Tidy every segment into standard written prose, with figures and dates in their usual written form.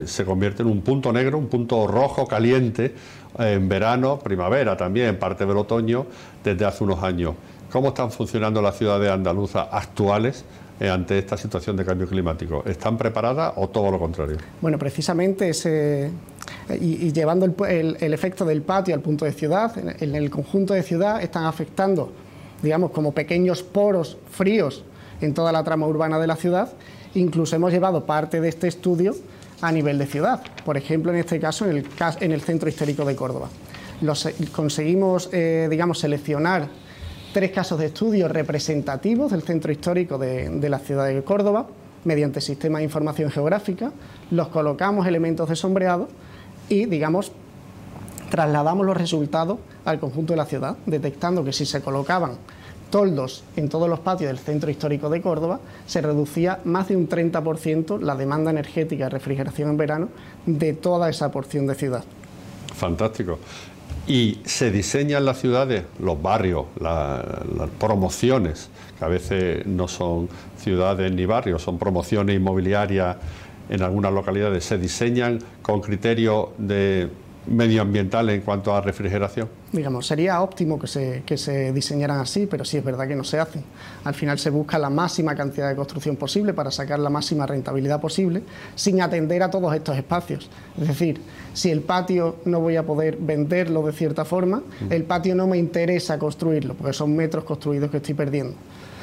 Se convierte en un punto negro, un punto rojo caliente en verano, primavera también, parte del otoño, desde hace unos años. ¿Cómo están funcionando las ciudades andaluzas actuales ante esta situación de cambio climático? ¿Están preparadas o todo lo contrario? Bueno, precisamente llevando el efecto del patio al punto de ciudad, en el conjunto de ciudad están afectando, digamos, como pequeños poros fríos en toda la trama urbana de la ciudad. Incluso hemos llevado parte de este estudio a nivel de ciudad, por ejemplo, en este caso, en el centro histórico de Córdoba. Conseguimos, digamos, seleccionar 3 casos de estudio representativos del centro histórico de la ciudad de Córdoba, mediante sistemas de información geográfica, los colocamos elementos de sombreado y, digamos, trasladamos los resultados al conjunto de la ciudad, detectando que si se colocaban toldos en todos los patios del centro histórico de Córdoba, se reducía más de un 30% la demanda energética de refrigeración en verano de toda esa porción de ciudad. Fantástico. Y se diseñan las ciudades, los barrios, las promociones, que a veces no son ciudades ni barrios, son promociones inmobiliarias en algunas localidades, se diseñan con criterios de medioambiental en cuanto a refrigeración. Digamos, sería óptimo que se diseñaran así, pero sí es verdad que no se hacen. Al final se busca la máxima cantidad de construcción posible para sacar la máxima rentabilidad posible, sin atender a todos estos espacios. Es decir, si el patio no voy a poder venderlo de cierta forma, el patio no me interesa construirlo, porque son metros construidos que estoy perdiendo.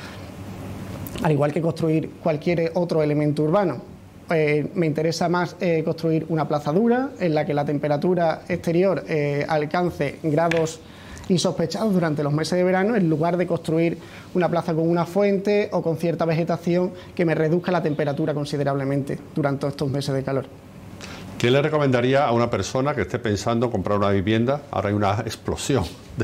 Al igual que construir cualquier otro elemento urbano. Me interesa más construir una plazadura en la que la temperatura exterior alcance grados insospechados durante los meses de verano, en lugar de construir una plaza con una fuente o con cierta vegetación que me reduzca la temperatura considerablemente durante estos meses de calor. ¿Qué le recomendaría a una persona que esté pensando en comprar una vivienda? Ahora hay una explosión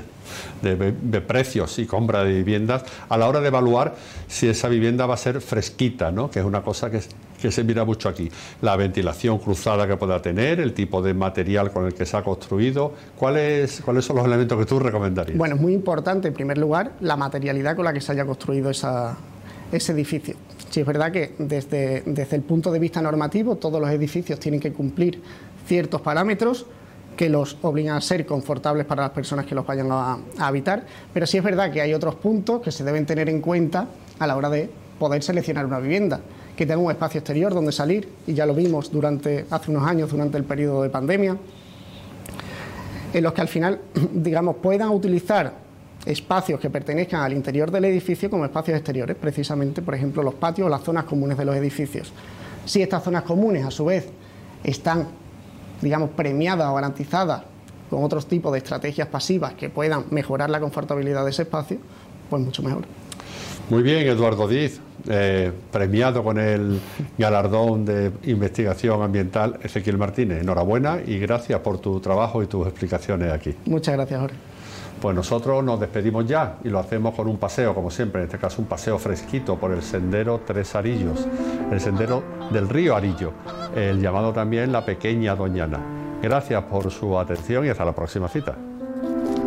de precios y compra de viviendas, a la hora de evaluar si esa vivienda va a ser fresquita, ¿no? Que es una cosa que se mira mucho aquí. La ventilación cruzada que pueda tener, el tipo de material con el que se ha construido. ¿Cuáles son los elementos que tú recomendarías? Bueno, es muy importante, en primer lugar, la materialidad con la que se haya construido ese edificio. Sí, es verdad que desde el punto de vista normativo todos los edificios tienen que cumplir ciertos parámetros que los obligan a ser confortables para las personas que los vayan a habitar, pero sí es verdad que hay otros puntos que se deben tener en cuenta a la hora de poder seleccionar una vivienda, que tenga un espacio exterior donde salir, y ya lo vimos hace unos años durante el periodo de pandemia, en los que al final, digamos, puedan utilizar espacios que pertenezcan al interior del edificio como espacios exteriores, precisamente, por ejemplo, los patios o las zonas comunes de los edificios. Si estas zonas comunes, a su vez, están, digamos, premiadas o garantizadas con otros tipos de estrategias pasivas que puedan mejorar la confortabilidad de ese espacio, pues mucho mejor. Muy bien, Eduardo Diz, premiado con el galardón de investigación ambiental Ezequiel Martínez. Enhorabuena y gracias por tu trabajo y tus explicaciones aquí. Muchas gracias, Jorge. Pues nosotros nos despedimos ya y lo hacemos con un paseo, como siempre, en este caso un paseo fresquito por el sendero Tres Arillos, el sendero del río Arillo, el llamado también la Pequeña Doñana. Gracias por su atención y hasta la próxima cita.